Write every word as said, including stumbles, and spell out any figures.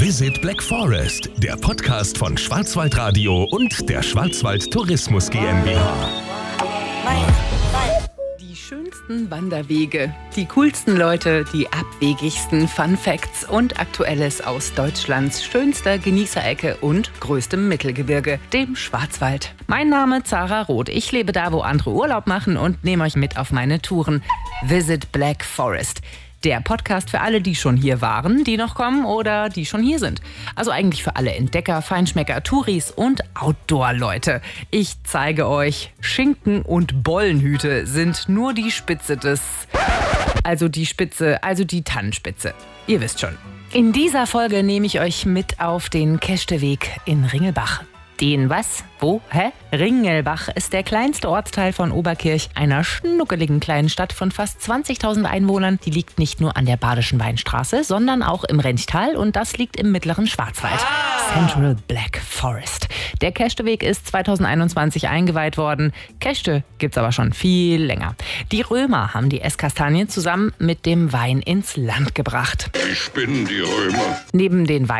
Visit Black Forest, der Podcast von Schwarzwaldradio und der Schwarzwald Tourismus GmbH. Die schönsten Wanderwege, die coolsten Leute, die abwegigsten Fun Facts und Aktuelles aus Deutschlands schönster Genießerecke und größtem Mittelgebirge, dem Schwarzwald. Mein Name Zara Roth. Ich lebe da, wo andere Urlaub machen und nehme euch mit auf meine Touren. Visit Black Forest. Der Podcast für alle, die schon hier waren, die noch kommen oder die schon hier sind. Also eigentlich für alle Entdecker, Feinschmecker, Touris und Outdoor-Leute. Ich zeige euch, Schinken und Bollenhüte sind nur die Spitze des... Also die Spitze, also die Tannenspitze. Ihr wisst schon. In dieser Folge nehme ich euch mit auf den Keschdeweg in Ringelbach. Den was? Wo? Hä? Ringelbach ist der kleinste Ortsteil von Oberkirch, einer schnuckeligen kleinen Stadt von fast zwanzigtausend Einwohnern. Die liegt nicht nur an der Badischen Weinstraße, sondern auch im Renchtal und das liegt im mittleren Schwarzwald. Ah. Central Black Forest. Der Keschdeweg ist zweitausendeinundzwanzig eingeweiht worden. Keschde gibt's aber schon viel länger. Die Römer haben die Esskastanien zusammen mit dem Wein ins Land gebracht. Ich bin die Römer. Neben den Wein